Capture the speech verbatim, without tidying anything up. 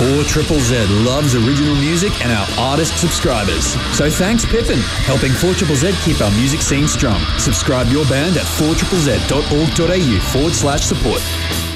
four Z Z loves original music and our artist subscribers. So thanks Pippin, helping four Z Z keep our music scene strong. Subscribe your band at four Z Z dot org dot a u forward slash support.